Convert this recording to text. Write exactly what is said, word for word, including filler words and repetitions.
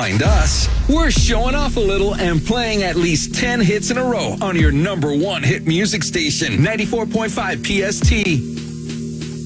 behind us. We're showing off a little and playing at least ten hits in a row on your number one hit music station, ninety-four point five P S T.